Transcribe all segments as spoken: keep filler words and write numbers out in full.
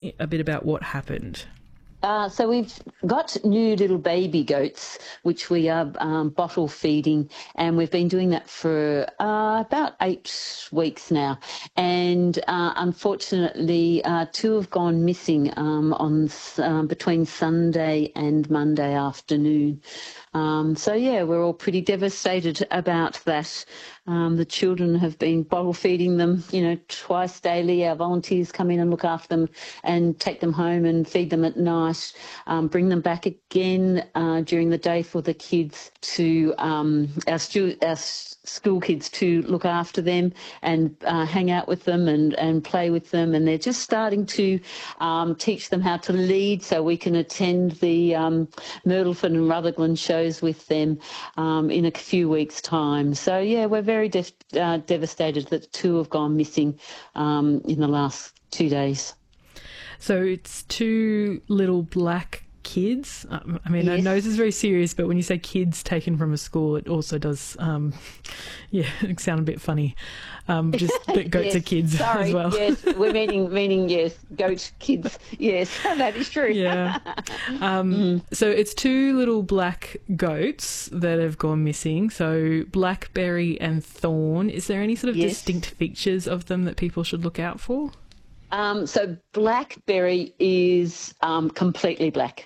me a bit about what happened. Uh, so we've got new little baby goats, which we are um, bottle feeding, and we've been doing that for uh, about eight weeks now. And uh, unfortunately, uh, two have gone missing um, on um, between Sunday and Monday afternoon. Um, so, yeah, we're all pretty devastated about that. Um, the children have been bottle feeding them, you know, twice daily. Our volunteers come in and look after them and take them home and feed them at night, um, bring them back again uh, during the day for the kids to, um, our, stu- our school kids to look after them and uh, hang out with them and, and play with them. And they're just starting to um, teach them how to lead so we can attend the um, Myrtleford and Rutherglen shows with them um, in a few weeks' time. So, yeah, we're very de- uh, devastated that two have gone missing um, in the last two days. So it's two little black kids. I mean, Yes. I know this is very serious, but when you say kids taken from a school, it also does, um, yeah, sound a bit funny. Um, just that goats Yes, are kids sorry, as well. Yes, we're meaning, meaning yes, goat kids. Yes, that is true. Yeah. Um, mm. So it's two little black goats that have gone missing. So Blackberry and Thorn. Is there any sort of Yes. distinct features of them that people should look out for? Um, so Blackberry is um, completely black.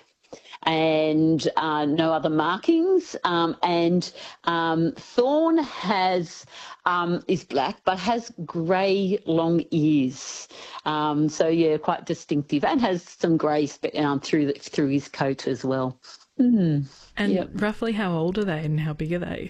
And uh, no other markings. Um, and um, Thorn has um, is black, but has grey long ears. Um, so yeah, quite distinctive, and has some grey sp- um, through the, through his coat as well. Mm. And Yep. roughly how old are they, and how big are they?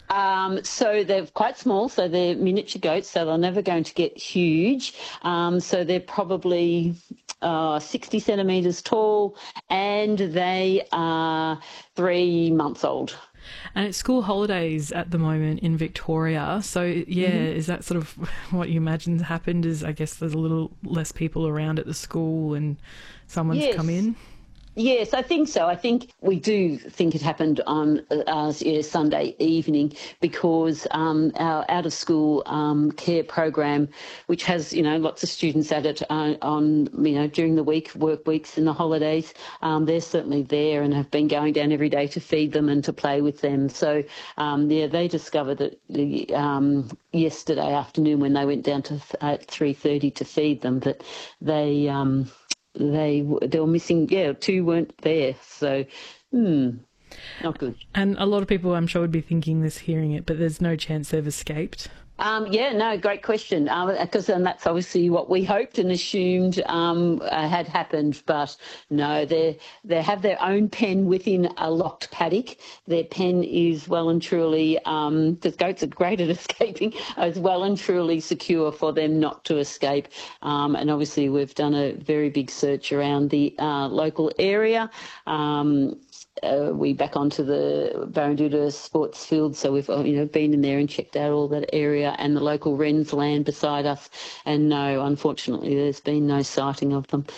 Um, so they're quite small, so they're miniature goats, so they're never going to get huge. Um, so they're probably uh, sixty centimetres tall, and they are three months old. And it's school holidays at the moment in Victoria. So, yeah, mm-hmm. Is that sort of what you imagine happened is, I guess, there's a little less people around at the school and someone's Yes. come in? Yes, I think so. I think we do think it happened on uh, yeah, Sunday evening because um, our out-of-school um, care program, which has, you know, lots of students at it uh, on, you know, during the week, work weeks and the holidays, um, they're certainly there and have been going down every day to feed them and to play with them. So, um, yeah, they discovered that the, um, yesterday afternoon when they went down to th- at three thirty to feed them that they... Um, They they were missing, yeah, two weren't there. So, hmm, not good. And a lot of people, I'm sure, would be thinking this hearing it, but there's no chance they've escaped. Um, yeah, no, great question. Because um, that's obviously what we hoped and assumed um, uh, had happened. But no, they they have their own pen within a locked paddock. Their pen is well and truly, um, because goats are great at escaping, is well and truly secure for them not to escape. Um, and obviously we've done a very big search around the uh, local area. Um, Uh, we back onto the Barranduda sports field, so we've you know been in there and checked out all that area and the local wren's land beside us, and no, unfortunately there's been no sighting of them.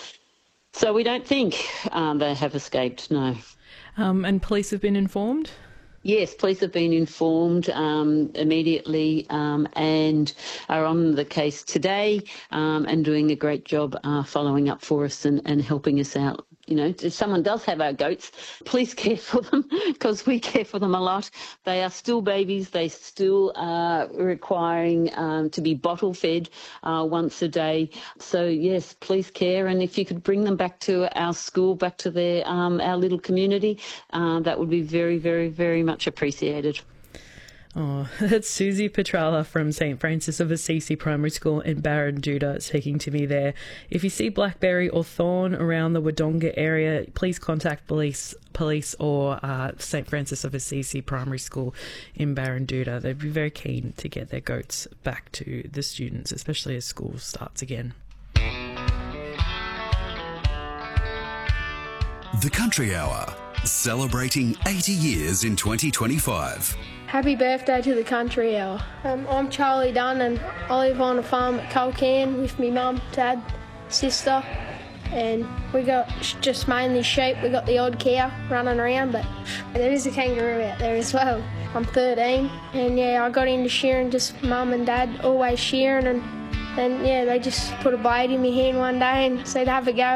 So we don't think um, they have escaped, no. Um, and police have been informed? Yes, police have been informed um, immediately um, and are on the case today um, and doing a great job uh, following up for us and, and helping us out. You know, if someone does have our goats, please care for them because we care for them a lot. They are still babies. They still are requiring um, to be bottle fed uh, once a day. So, yes, please care. And if you could bring them back to our school, back to their um, our little community, uh, that would be very, very, very much appreciated. Oh, that's Susie Petrala from Saint Francis of Assisi Primary School in Barranduda speaking to me there. If you see Blackberry or Thorn around the Wodonga area, please contact police police or uh, Saint Francis of Assisi Primary School in Barranduda. They'd be very keen to get their goats back to the students, especially as school starts again. The Country Hour, celebrating eighty years in twenty twenty-five. Happy birthday to the Country Hour. Um, I'm Charlie Dunn and I live on a farm at Culcairn with me mum, dad, sister, and we got just mainly sheep. We got the odd cow running around, but there is a kangaroo out there as well. I'm thirteen and yeah, I got into shearing, just mum and dad always shearing, and, and yeah, they just put a blade in my hand one day and said have a go.